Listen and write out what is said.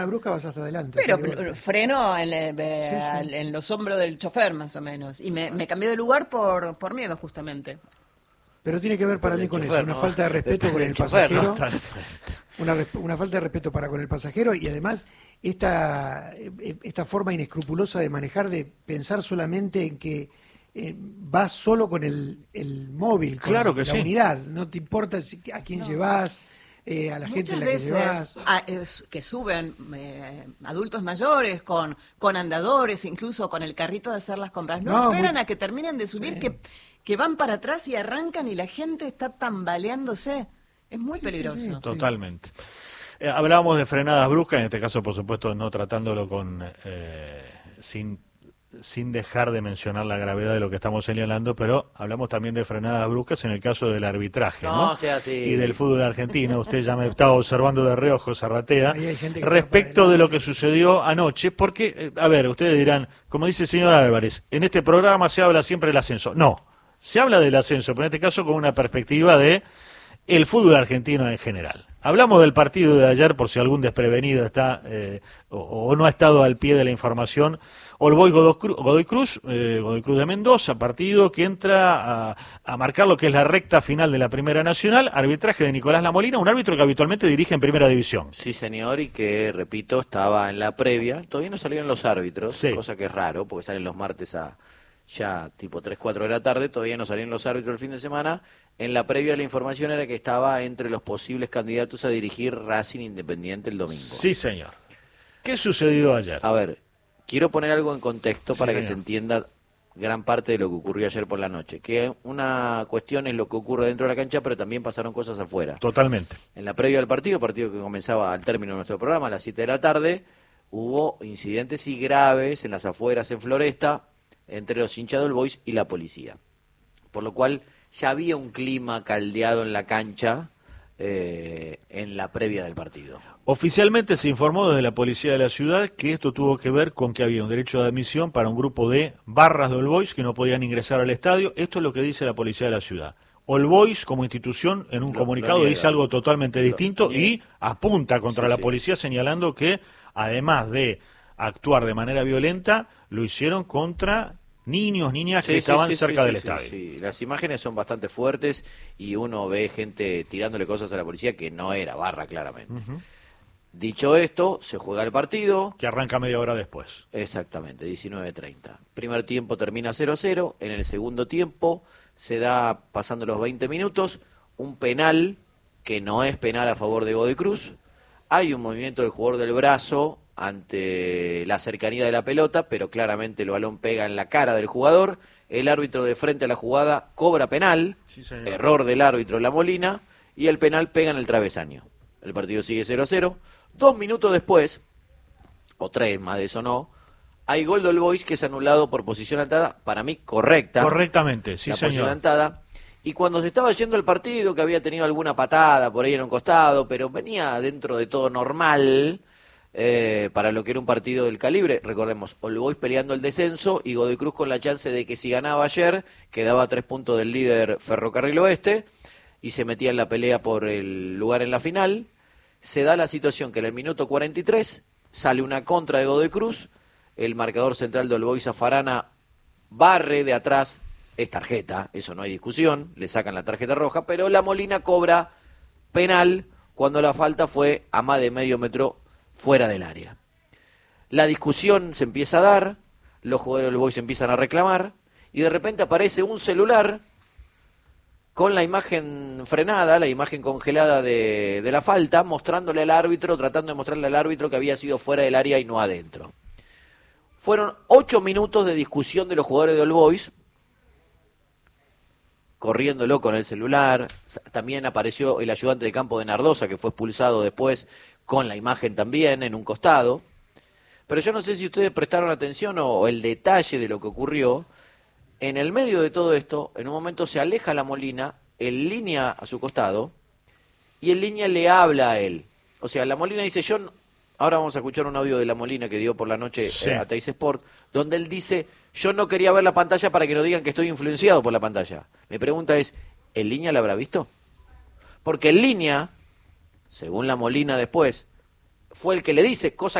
Brusca vas hasta adelante. Pero así que freno sí. en los hombros del chofer, más o menos. Y me cambié de lugar por miedo, justamente. Pero tiene que ver para Por mí el con eso, chofer, una ¿no? falta de respeto con Depende el del chofer, ¿no? pasajero, una falta de respeto para con el pasajero y además esta forma inescrupulosa de manejar, de pensar solamente en que vas solo con el móvil, con Claro que la sí. unidad, no te importa a quién llevas, a la gente Muchas a la que veces llevas. que suben adultos mayores con andadores, incluso con el carrito de hacer las compras. No, No, esperan muy- a que terminen de subir, Bueno. que van para atrás y arrancan y la gente está tambaleándose. Es muy peligroso. sí. Totalmente. Hablábamos de frenadas bruscas, en este caso, por supuesto, no tratándolo con sin dejar de mencionar la gravedad de lo que estamos señalando, pero hablamos también de frenadas bruscas en el caso del arbitraje, ¿no? No sea así. Y del fútbol argentino. Usted ya me estaba observando de reojo, Zarratea, Ahí hay gente que respecto se de lo para que sucedió anoche, porque, a ver, ustedes dirán, como dice el señor Álvarez, en este programa se habla siempre del ascenso. No, se habla del ascenso, pero en este caso con una perspectiva de el fútbol argentino en general. Hablamos del partido de ayer, por si algún desprevenido está o no ha estado al pie de la información. Godoy Cruz de Mendoza, partido que entra a marcar lo que es la recta final de la Primera Nacional, arbitraje de Nicolás Lamolina, un árbitro que habitualmente dirige en Primera División. Sí, señor, y que, repito, estaba en la previa. Todavía no salieron los árbitros, Sí. cosa que es raro, porque salen los martes a ya tipo 3, 4 de la tarde. Todavía no salieron los árbitros el fin de semana. En la previa la información era que estaba entre los posibles candidatos a dirigir Racing Independiente el domingo. Sí, señor. ¿Qué sucedió ayer? A ver, quiero poner algo en contexto Sí, para que señor. se entienda gran parte de lo que ocurrió ayer por la noche. Que una cuestión es lo que ocurre dentro de la cancha, pero también pasaron cosas afuera. Totalmente. En la previa del partido que comenzaba al término de nuestro programa a las 7 de la tarde, hubo incidentes y graves en las afueras en Floresta entre los hinchas del Boys y la policía. Por lo cual ya había un clima caldeado en la cancha en la previa del partido. Oficialmente se informó desde la policía de la ciudad que esto tuvo que ver con que había un derecho de admisión para un grupo de barras de All Boys que no podían ingresar al estadio. Esto es lo que dice la policía de la ciudad. All Boys como institución en un Lo comunicado niega. dice algo totalmente distinto niega. y apunta contra Sí, la sí. policía señalando que además de actuar de manera violenta, lo hicieron contra niños, niñas que estaban cerca del estadio. Sí. Las imágenes son bastante fuertes y uno ve gente tirándole cosas a la policía que no era barra, claramente. Ujú. Dicho esto, se juega el partido. Que arranca media hora después. Exactamente, 19:30. Primer tiempo termina 0-0. En el segundo tiempo se da, pasando los 20 minutos, un penal que no es penal a favor de Godoy Cruz. Hay un movimiento del jugador del brazo ante la cercanía de la pelota, pero claramente el balón pega en la cara del jugador. El árbitro de frente a la jugada cobra penal. Sí, señor. Error del árbitro La Molina. Y el penal pega en el travesaño. El partido sigue 0-0. 2 minutos después, o 3 más de eso no, hay gol del Boys que es anulado por posición adelantada, para mí correcta. Correctamente, sí, La posición señor. adelantada. Y cuando se estaba yendo el partido, que había tenido alguna patada por ahí en un costado, pero venía dentro de todo normal para lo que era un partido del calibre. Recordemos, All Boys peleando el descenso y Godoy Cruz con la chance de que si ganaba ayer, quedaba a 3 puntos del líder Ferrocarril Oeste y se metía en la pelea por el lugar en la final. Se da la situación que en el minuto 43 sale una contra de Godoy Cruz, el marcador central de All Boys Zafarana barre de atrás, es tarjeta, eso no hay discusión, le sacan la tarjeta roja, pero La Molina cobra penal cuando la falta fue a más de medio metro fuera del área. La discusión se empieza a dar, los jugadores del Boys empiezan a reclamar, y de repente aparece un celular con la imagen frenada, la imagen congelada de la falta, mostrándole al árbitro, tratando de mostrarle al árbitro que había sido fuera del área y no adentro. Fueron 8 minutos de discusión de los jugadores de All Boys, corriéndolo con el celular. También apareció el ayudante de campo de Nardosa, que fue expulsado después, con la imagen también en un costado. Pero yo no sé si ustedes prestaron atención o el detalle de lo que ocurrió. En el medio de todo esto, en un momento se aleja La Molina, en línea a su costado, y en línea le habla a él. O sea, La Molina dice, ahora vamos a escuchar un audio de La Molina que dio por la noche Sí. a Teis Sport, donde él dice, yo no quería ver la pantalla para que no digan que estoy influenciado por la pantalla. Mi pregunta es, ¿en línea la habrá visto? Porque en línea, según La Molina después, fue el que le dice, cosa